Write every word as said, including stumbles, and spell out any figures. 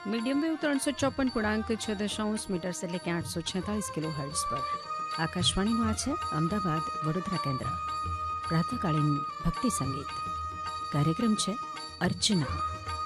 Medium wave ત્રણસો ચોપન પૂર્ણાંક છ દશાંશ મીટર્સ એટલે કે આઠસો છેતાલીસ કિલો હર્ટ્ઝ પર આકાશવાણીનું આ છે અમદાવાદ વડોદરા કેન્દ્ર. પ્રાતઃકાલીન ભક્તિ સંગીત કાર્યક્રમ છે અર્ચના.